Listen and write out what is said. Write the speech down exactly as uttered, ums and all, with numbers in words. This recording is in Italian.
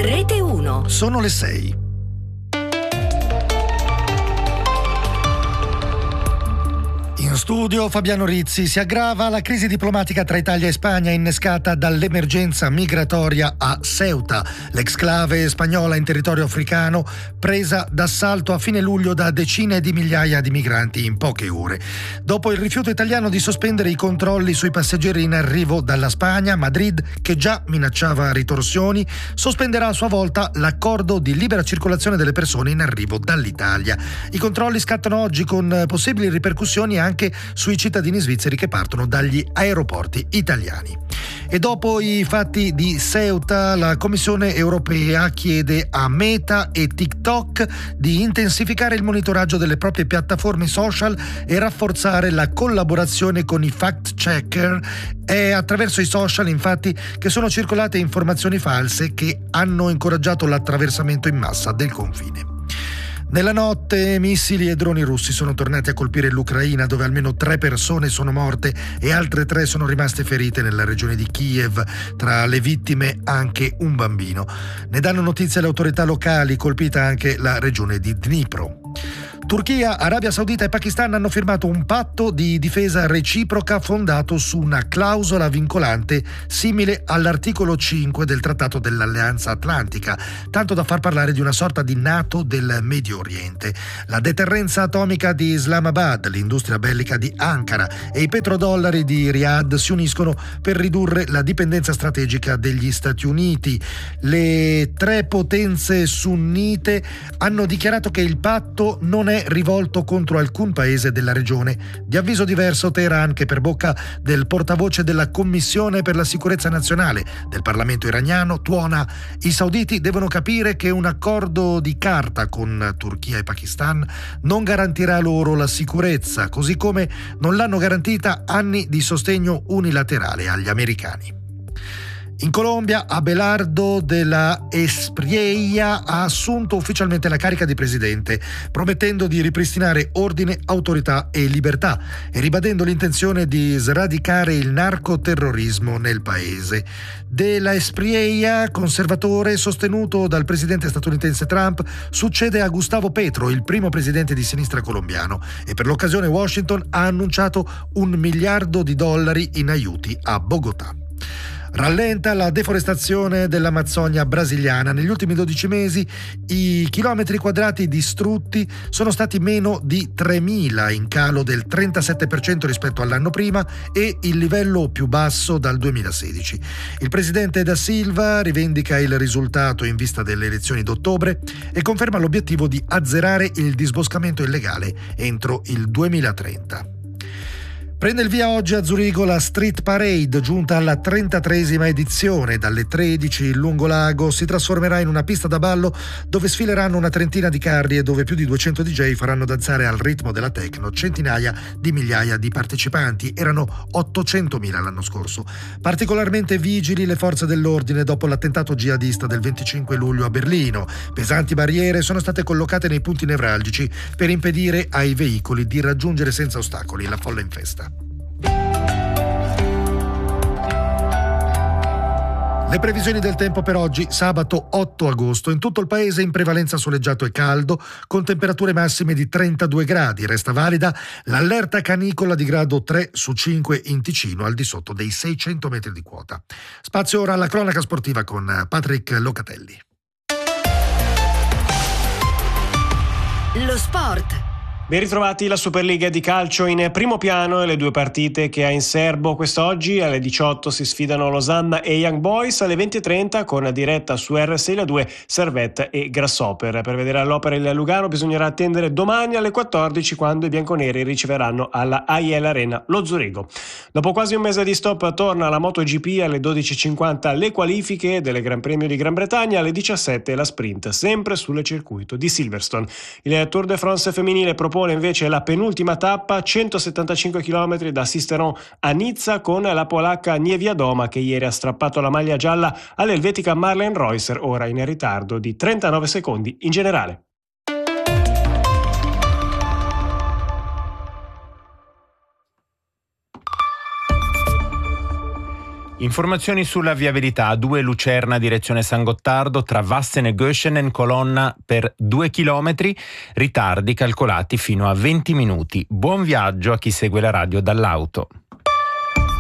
Rete uno. Sono le sei. In studio Fabiano Rizzi. Si aggrava la crisi diplomatica tra Italia e Spagna innescata dall'emergenza migratoria a Ceuta, l'exclave spagnola in territorio africano presa d'assalto a fine luglio da decine di migliaia di migranti in poche ore. Dopo il rifiuto italiano di sospendere i controlli sui passeggeri in arrivo dalla Spagna, Madrid, che già minacciava ritorsioni, sospenderà a sua volta l'accordo di libera circolazione delle persone in arrivo dall'Italia. I controlli scattano oggi con possibili ripercussioni anche sui cittadini svizzeri che partono dagli aeroporti italiani. E dopo i fatti di Ceuta, la Commissione europea chiede a Meta e TikTok di intensificare il monitoraggio delle proprie piattaforme social e rafforzare la collaborazione con i fact-checker. È attraverso i social, infatti, che sono circolate informazioni false che hanno incoraggiato l'attraversamento in massa del confine. Nella notte missili e droni russi sono tornati a colpire l'Ucraina, dove almeno tre persone sono morte e altre tre sono rimaste ferite nella regione di Kiev, tra le vittime anche un bambino. Ne danno notizia le autorità locali, colpita anche la regione di Dnipro. Turchia, Arabia Saudita e Pakistan hanno firmato un patto di difesa reciproca fondato su una clausola vincolante simile all'articolo cinque del Trattato dell'Alleanza Atlantica, tanto da far parlare di una sorta di NATO del Medio Oriente. La deterrenza atomica di Islamabad, l'industria bellica di Ankara e i petrodollari di Riyadh si uniscono per ridurre la dipendenza strategica degli Stati Uniti. Le tre potenze sunnite hanno dichiarato che il patto non è rivolto contro alcun paese della regione. Di avviso diverso Teheran, che per bocca del portavoce della Commissione per la sicurezza nazionale del Parlamento iraniano tuona: i sauditi devono capire che un accordo di carta con Turchia e Pakistan non garantirà loro la sicurezza, così come non l'hanno garantita anni di sostegno unilaterale agli americani. In Colombia, Abelardo de la Espriella ha assunto ufficialmente la carica di presidente, promettendo di ripristinare ordine, autorità e libertà e ribadendo l'intenzione di sradicare il narcoterrorismo nel paese. De la Espriella, conservatore sostenuto dal presidente statunitense Trump, succede a Gustavo Petro, il primo presidente di sinistra colombiano, e per l'occasione Washington ha annunciato un miliardo di dollari in aiuti a Bogotà. Rallenta la deforestazione dell'Amazzonia brasiliana. Negli ultimi dodici mesi i chilometri quadrati distrutti sono stati meno di tremila, in calo del trentasette per cento rispetto all'anno prima e il livello più basso dal duemilasedici. Il presidente Da Silva rivendica il risultato in vista delle elezioni d'ottobre e conferma l'obiettivo di azzerare il disboscamento illegale entro il duemilatrenta. Prende il via oggi a Zurigo la Street Parade, giunta alla trentatreesima edizione. Dalle tredici il lungolago si trasformerà in una pista da ballo dove sfileranno una trentina di carri e dove più di duecento D J faranno danzare al ritmo della techno centinaia di migliaia di partecipanti. Erano ottocentomila l'anno scorso. Particolarmente vigili le forze dell'ordine dopo l'attentato jihadista del venticinque luglio a Berlino. Pesanti barriere sono state collocate nei punti nevralgici per impedire ai veicoli di raggiungere senza ostacoli la folla in festa. Le previsioni del tempo per oggi, sabato otto agosto. In tutto il paese in prevalenza soleggiato e caldo, con temperature massime di trentadue gradi. Resta valida l'allerta canicola di grado tre su cinque in Ticino, al di sotto dei seicento metri di quota. Spazio ora alla cronaca sportiva con Patrick Locatelli. Lo sport. Ben ritrovati, la Superliga di calcio in primo piano e le due partite che ha in serbo quest'oggi. Alle diciotto si sfidano Losanna e Young Boys, alle venti e trenta con diretta su R sei la due Servette e Grasshopper. Per vedere all'opera il Lugano bisognerà attendere domani alle quattordici, quando i bianconeri riceveranno alla A I L Arena lo Zurigo. Dopo quasi un mese di stop torna la MotoGP. Alle dodici e cinquanta le qualifiche del Gran Premio di Gran Bretagna, alle diciassette la sprint sempre sul circuito di Silverstone. Il Tour de France femminile propone invece la penultima tappa, centosettantacinque chilometri da Sisteron a Nizza, con la polacca Niewiadoma che ieri ha strappato la maglia gialla all'elvetica Marlene Reusser, ora in ritardo di trentanove secondi in generale. Informazioni sulla viabilità: A due Lucerna direzione San Gottardo, tra Vassen e Göschenen colonna per due chilometri, ritardi calcolati fino a venti minuti. Buon viaggio a chi segue la radio dall'auto.